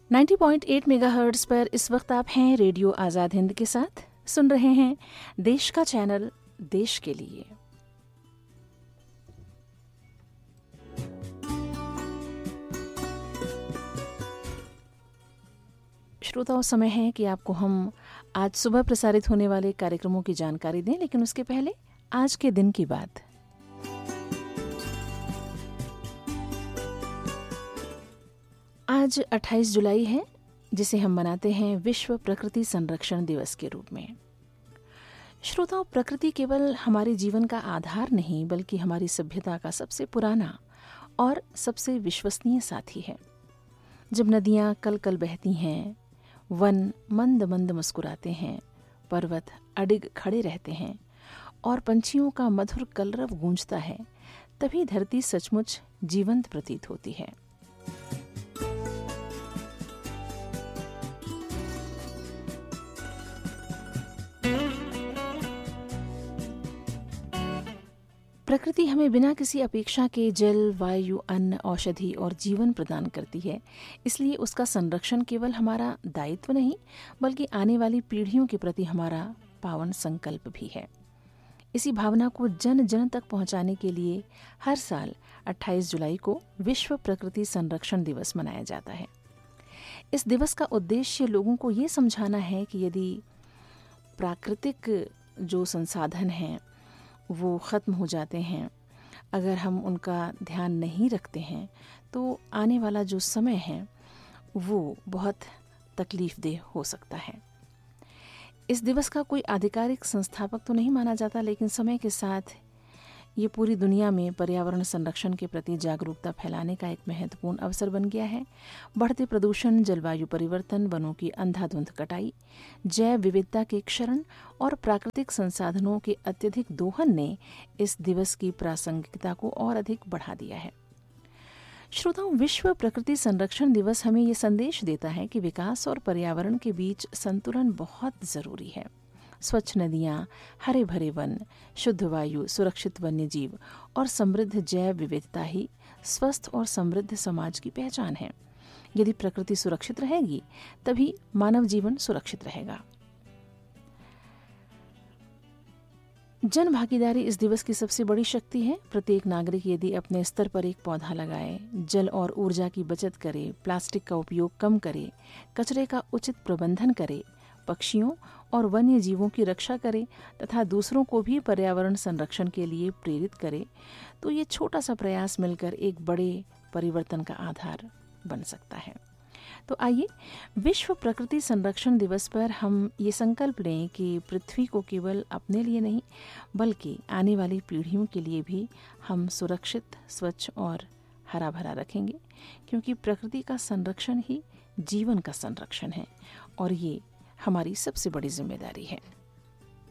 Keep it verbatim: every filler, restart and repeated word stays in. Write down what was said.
नब्बे पॉइंट आठ मेगाहर्ट्ज़ पर इस वक्त आप हैं रेडियो आज़ाद हिंद के साथ, सुन रहे हैं देश का चैनल देश के लिए। श्रोताओं, समय है कि आपको हम आज सुबह प्रसारित होने वाले कार्यक्रमों की जानकारी दें, लेकिन उसके पहले आज के दिन की बात। आज अट्ठाईस जुलाई है, जिसे हम मनाते हैं विश्व प्रकृति संरक्षण दिवस के रूप में। श्रोताओं, प्रकृति केवल हमारे जीवन का आधार नहीं, बल्कि हमारी सभ्यता का सबसे पुराना और सबसे विश्वसनीय साथी है। जब नदियाँ कल कल बहती हैं, वन मंद मंद मुस्कुराते हैं, पर्वत अडिग खड़े रहते हैं और पंछियों का मधुर कलरव गूंजता है, तभी धरती सचमुच जीवंत प्रतीत होती है। प्रकृति हमें बिना किसी अपेक्षा के जल, वायु, अन्न, औषधि और जीवन प्रदान करती है। इसलिए उसका संरक्षण केवल हमारा दायित्व नहीं, बल्कि आने वाली पीढ़ियों के प्रति हमारा पावन संकल्प भी है। इसी भावना को जन जन तक पहुंचाने के लिए हर साल अट्ठाईस जुलाई को विश्व प्रकृति संरक्षण दिवस मनाया जाता है। इस दिवस का उद्देश्य लोगों को ये समझाना है कि यदि प्राकृतिक जो संसाधन हैं वो ख़त्म हो जाते हैं, अगर हम उनका ध्यान नहीं रखते हैं, तो आने वाला जो समय है वो बहुत तकलीफ़देह हो सकता है। इस दिवस का कोई आधिकारिक संस्थापक तो नहीं माना जाता, लेकिन समय के साथ ये पूरी दुनिया में पर्यावरण संरक्षण के प्रति जागरूकता फैलाने का एक महत्वपूर्ण अवसर बन गया है। बढ़ते प्रदूषण, जलवायु परिवर्तन, वनों की अंधाधुंध कटाई, जैव विविधता के क्षरण और प्राकृतिक संसाधनों के अत्यधिक दोहन ने इस दिवस की प्रासंगिकता को और अधिक बढ़ा दिया है। श्रोताओं, विश्व प्रकृति संरक्षण दिवस हमें ये संदेश देता है कि विकास और पर्यावरण के बीच संतुलन बहुत ज़रूरी है। स्वच्छ नदियाँ, हरे भरे वन, शुद्ध वायु, सुरक्षित वन्य जीव और समृद्ध जैव विविधता ही स्वस्थ और समृद्ध समाज की पहचान है। यदि प्रकृति सुरक्षित रहेगी, तभी मानव जीवन सुरक्षित रहेगा। जन भागीदारी इस दिवस की सबसे बड़ी शक्ति है। प्रत्येक नागरिक यदि अपने स्तर पर एक पौधा लगाए, जल और ऊर्जा की बचत करे, प्लास्टिक का उपयोग कम करे, कचरे का उचित प्रबंधन करे, पक्षियों और वन्य जीवों की रक्षा करे तथा दूसरों को भी पर्यावरण संरक्षण के लिए प्रेरित करे, तो ये छोटा सा प्रयास मिलकर एक बड़े परिवर्तन का आधार बन सकता है। तो आइए, विश्व प्रकृति संरक्षण दिवस पर हम ये संकल्प लें कि पृथ्वी को केवल अपने लिए नहीं, बल्कि आने वाली पीढ़ियों के लिए भी हम सुरक्षित, स्वच्छ और हरा भरा रखेंगे, क्योंकि प्रकृति का संरक्षण ही जीवन का संरक्षण है और ये हमारी सबसे बड़ी जिम्मेदारी है।